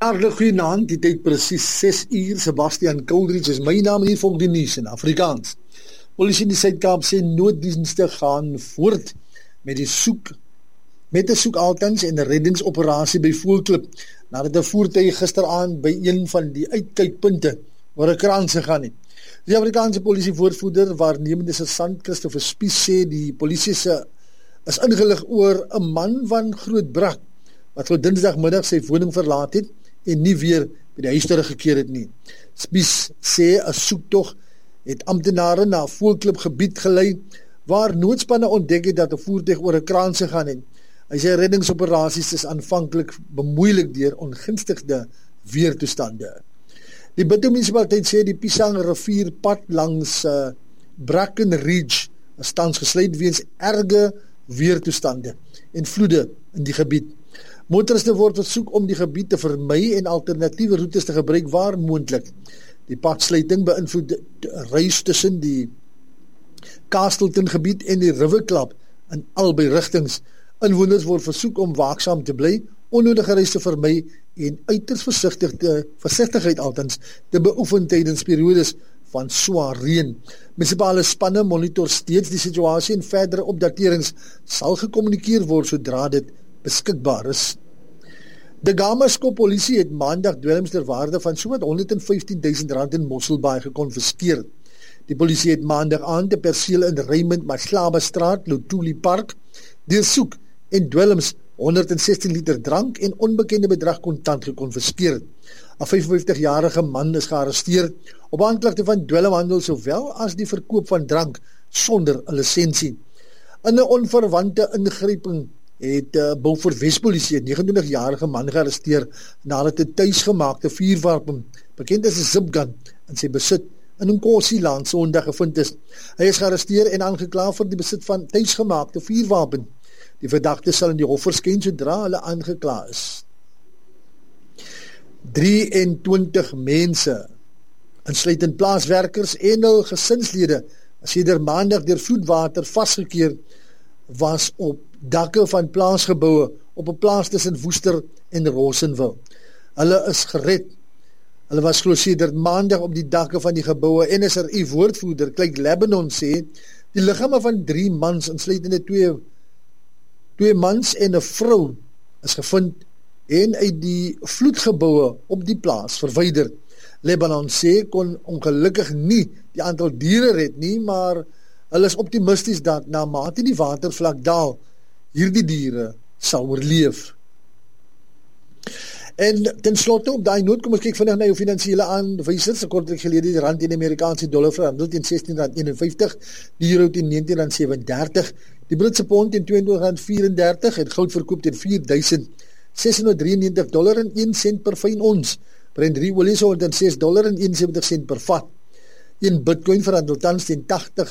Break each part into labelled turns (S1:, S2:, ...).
S1: Hartlik goeienaand, die tyd presies 6 uur, Sebastian Couldridge is my naam hier volg die nuus in Afrikaans. Polisie in die Suid-Kaap sê nooddienste gaan voort met die soekaaltans en 'n reddingsoperasie by Voelklip, nadat 'n voertuig gisteraand by een van die uitkykpunte oor 'n kraan gegaan het. Die Afrikaanse polisievoorvoerder, waarnemende sergeant Christopher Spies, sê die polisie is ingelig oor 'n man van Grootbrak wat vir Dinsdagmiddag sy woning verlaat het en nie weer by die huis teruggekeer het nie. Spies sê 'n soektog het amptenare na Voelklip gebied gelei waar noodspanne ontdek het dat 'n voertuig oor 'n kraan gegaan het. Hy sê reddingsoperasies is aanvanklik bemoeilik deur ongunstige weertoestande. Die Bito munisipaliteit sê die Pisang rivierpad langs Bracken Ridge is tans gesluit weens erge weertoestande en vloede in die gebied. Motoriste word versoek om die gebied te vermy en alternatiewe roetes te gebruik waar moontlik. Die padsluiting beïnvloed reis tussen die Castleton gebied en die Riverklap in albei rigtings. Inwoners word versoek om waaksaam te bly, onnodige reis te vermy en uiters versigtigheid altens te beoefen tydens periodes van swaar reën. Munisipale spanne monitor steeds die situasie en verdere opdaterings sal gekommunikeer word sodra dit beskikbaar is. De Gamaskop polisie het maandag dwelms ter waarde van sowat R115,000 in Mosselbaai gekonfiskeer. Die polisie het maandag aand 'n perseel in Raymond Maslaba Straat, Lotuli Park, deursoek en dwelms 116 liter drank en onbekende bedrag kontant gekonfiskeer. 'n 55-jarige man is gearresteer op aanklagte van dwelmhandel sowel as die verkoop van drank sonder 'n lisensie. In 'n onverwante ingryping het Beaufort Wespolisie 'n 29-jarige man gearresteer nadat 'n tuisgemaakte vuurwapen, bekend as 'n zipgun, in sy besit in Nkosi Land Sondag gevind is. Hy is gearresteer en aangekla vir die besit van tuisgemaakte vuurwapen. Die verdagte sal in die hof verskyn sodra hulle aangekla is. 23 mense, insluitend plaaswerkers en hul gesinslede, as sedert maandag deur vloedwater vasgekeer was op dakke van plaasgeboue op 'n plaas tussen Woester en Rossendale. Hulle is gered. Hulle was glo sedert maandag op die dakke van die geboue en SRU woordvoerder Clyde Lebanon sê die liggame van 3 mans, insluitende 2 mans en 'n vrou, is gevind en uit die vloedgeboue op die plaas verwyder. Lebanon sê kon ongelukkig nie die aantal diere red nie, maar hulle is optimisties dat na mate die watervlak daal, hierdie diere sal oorleef. En ten slotte op daai noot, kom ons kyk vinnig na jou finansiële aanwysers. 'n Kort ruk gelede die rand teen die Amerikaanse dollar verhandel teen R16.51, die euro teen R19.37, die Britse pond teen R22.34 en goud verkoop teen $4,693.01 per fyn ons. Brent olie $106.71 per vat. Een Bitcoin verhandel tans teen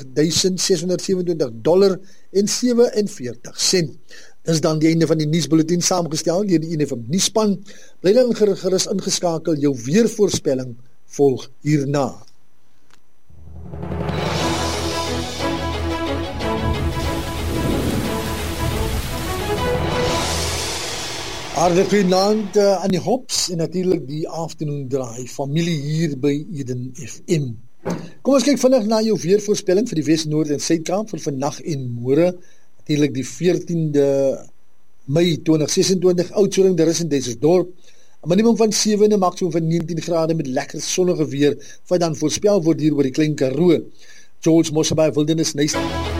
S1: $80,627.47. Dis dan die einde van die nuusbulletin, saamgestel deur die UNIFM nuusspan. Bly dan gerus ingeskakel, jou weervoorspelling volg hierna. Hartlik goeienaand aan die Hops en natuurlik die afternoon draai, familie hier by Eden FM. Kom ons kyk vinnig na jou weervoorspelling vir die Wes, Noord en Suid-Kaap vir vandag en môre. Natuurlik die 14de Mei 2026, Oudtshoorn, daar is in Duisendorp. 'n Minimum van 7 en 'n maksimum van 19 grade met lekker sonnige weer wat dan voorspel word hier oor die Klein Karoo. George Mosselbaai Wildernis Nuis.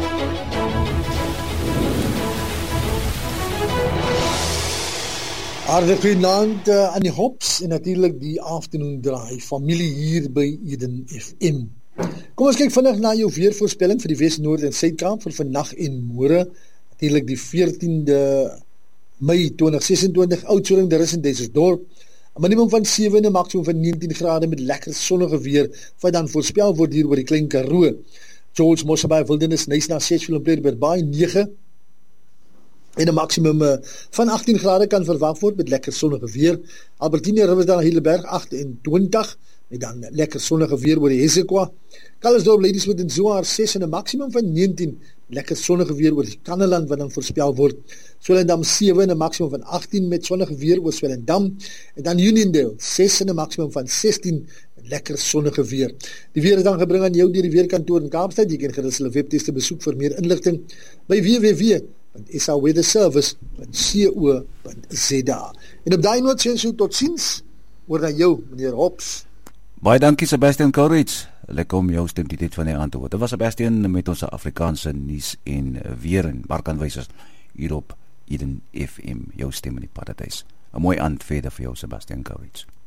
S1: Hartlik goeienaand aan die Hops en natuurlik die afternoon draai, familie hier by Eden FM. Kom ons kyk vinnig na jou weervoorspelling vir die Wes, Noord en Suid-Kaap vir vandag en môre. Natuurlik die 14de Mei 2026, Oudtshoorn, daar is in Duisendorp. 'n Minimum van 7 en 'n maksimum van 19 grade met lekker sonnige weer wat dan voorspel word hier oor die Klein Karoo. George Mosselbaai Wildernis Nuis na 6 km per baai 9 en 'n maksimum van 18 grade kan verwag word met lekker sonnige weer. Albertine, Riversdal, Heidelberg 28 en dan lekker sonnige weer oor die Hessequa. Calitzdorp, Ladysmith en Zoar 6 en 'n maksimum van 19. Lekker sonnige weer oor die Kanneland wat dan voorspel word. Swellendam 7 en 'n maksimum van 18 met sonnige weer oor Swellendam. En dan Uniondale 6 en 'n maksimum van 16 met lekker sonnige weer. Die weer is dan gebring aan jou deur die weerkantoor in Kaapstad. Jy kan gerus hulle webtuiste besoek vir meer inligting by www.saweatherservice.co.za. En op daai noot sê ons totsiens. Oor na jou, meneer Hobbs.
S2: Baie dankie Sebastian Courage. Lekker om jou stem die tyd van die aand te hoor. Dit was Sebastian met ons Afrikaanse nuus en weer en markaanwysers hier op Eden FM, jou stem in die paradys. 'n Mooi aand verder vir jou Sebastian Courage.